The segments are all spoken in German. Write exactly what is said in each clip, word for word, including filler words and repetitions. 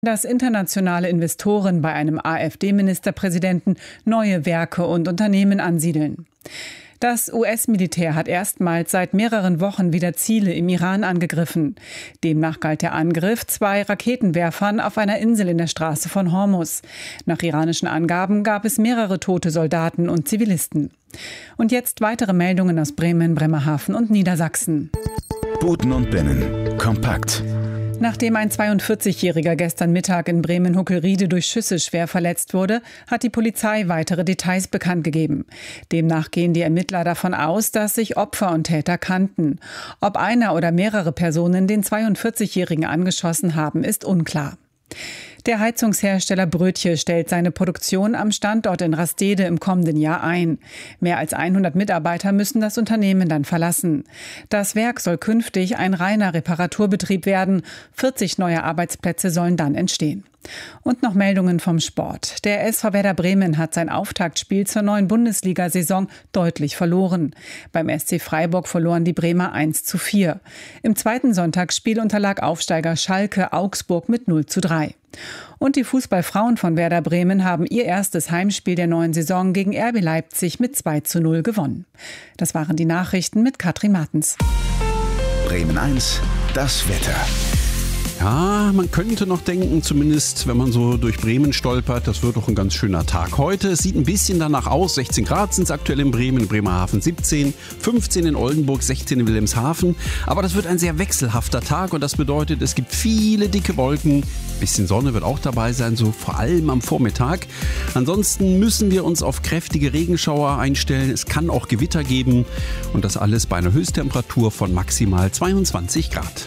Dass internationale Investoren bei einem AfD-Ministerpräsidenten neue Werke und Unternehmen ansiedeln. Das U S-Militär hat erstmals seit mehreren Wochen wieder Ziele im Iran angegriffen. Demnach galt der Angriff zwei Raketenwerfern auf einer Insel in der Straße von Hormuz. Nach iranischen Angaben gab es mehrere tote Soldaten und Zivilisten. Und jetzt weitere Meldungen aus Bremen, Bremerhaven und Niedersachsen. Buten und Binnen. Kompakt. Nachdem ein zweiundvierzigjähriger gestern Mittag in Bremen-Huckelriede durch Schüsse schwer verletzt wurde, hat die Polizei weitere Details bekannt gegeben. Demnach gehen die Ermittler davon aus, dass sich Opfer und Täter kannten. Ob einer oder mehrere Personen den zweiundvierzigjährigen angeschossen haben, ist unklar. Der Heizungshersteller Brötje stellt seine Produktion am Standort in Rastede im kommenden Jahr ein. Mehr als hundert Mitarbeiter müssen das Unternehmen dann verlassen. Das Werk soll künftig ein reiner Reparaturbetrieb werden. vierzig neue Arbeitsplätze sollen dann entstehen. Und noch Meldungen vom Sport. Der S V Werder Bremen hat sein Auftaktspiel zur neuen Bundesliga-Saison deutlich verloren. Beim S C Freiburg verloren die Bremer eins zu vier. Im zweiten Sonntagsspiel unterlag Aufsteiger Schalke Augsburg mit null zu drei. Und die Fußballfrauen von Werder Bremen haben ihr erstes Heimspiel der neuen Saison gegen R B Leipzig mit zwei zu null gewonnen. Das waren die Nachrichten mit Katrin Martens. Bremen eins, das Wetter. Ja, man könnte noch denken, zumindest wenn man so durch Bremen stolpert, das wird doch ein ganz schöner Tag heute. Es sieht ein bisschen danach aus, sechzehn Grad sind es aktuell in Bremen, in Bremerhaven siebzehn, fünfzehn in Oldenburg, sechzehn in Wilhelmshaven. Aber das wird ein sehr wechselhafter Tag und das bedeutet, es gibt viele dicke Wolken. Ein bisschen Sonne wird auch dabei sein, so vor allem am Vormittag. Ansonsten müssen wir uns auf kräftige Regenschauer einstellen. Es kann auch Gewitter geben und das alles bei einer Höchsttemperatur von maximal zweiundzwanzig Grad.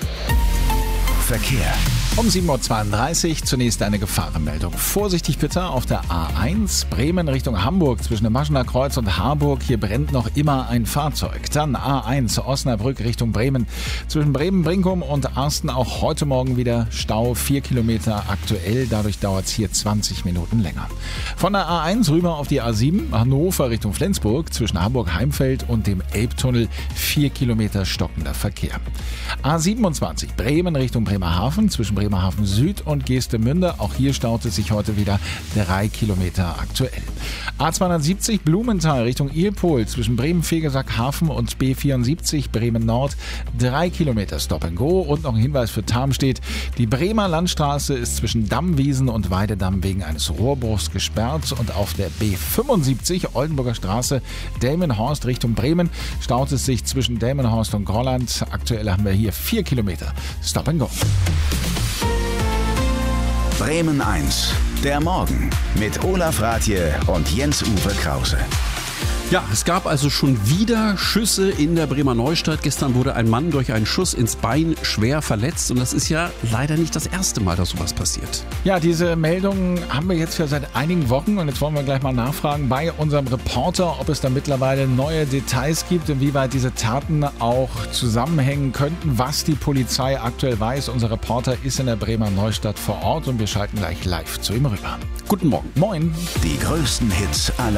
Verkehr. Um sieben Uhr zweiunddreißig zunächst eine Gefahrenmeldung. Vorsichtig bitte auf der A eins Bremen Richtung Hamburg zwischen dem Maschener Kreuz und Harburg. Hier brennt noch immer ein Fahrzeug. Dann A eins Osnabrück Richtung Bremen. Zwischen Bremen-Brinkum und Arsten auch heute Morgen wieder Stau. Vier Kilometer aktuell. Dadurch dauert es hier zwanzig Minuten länger. Von der A eins rüber auf die A sieben Hannover Richtung Flensburg zwischen Hamburg-Heimfeld und dem Elbtunnel. Vier Kilometer stockender Verkehr. A siebenundzwanzig Bremen Richtung Bremerhaven zwischen Bremerhaven Süd und Geestemünde. Auch hier staut es sich heute wieder drei Kilometer aktuell. A zweihundertsiebzig Blumenthal Richtung Ilpol zwischen Bremen-Fegesack-Hafen und B vierundsiebzig Bremen Nord. Drei Kilometer Stop and Go. Und noch ein Hinweis für Tarmstedt. Die Bremer Landstraße ist zwischen Dammwiesen und Weidedamm wegen eines Rohrbruchs gesperrt. Und auf der B fünfundsiebzig Oldenburger Straße Delmenhorst Richtung Bremen staut es sich zwischen Delmenhorst und Grolland. Aktuell haben wir hier vier Kilometer Stop and Go. Bremen eins, der Morgen mit Olaf Rathje und Jens-Uwe Krause. Ja, es gab also schon wieder Schüsse in der Bremer Neustadt. Gestern wurde ein Mann durch einen Schuss ins Bein schwer verletzt. Und das ist ja leider nicht das erste Mal, dass sowas passiert. Ja, diese Meldung haben wir jetzt ja seit einigen Wochen. Und jetzt wollen wir gleich mal nachfragen bei unserem Reporter, ob es da mittlerweile neue Details gibt, inwieweit diese Taten auch zusammenhängen könnten, was die Polizei aktuell weiß. Unser Reporter ist in der Bremer Neustadt vor Ort und wir schalten gleich live zu ihm rüber. Guten Morgen. Moin. Die größten Hits aller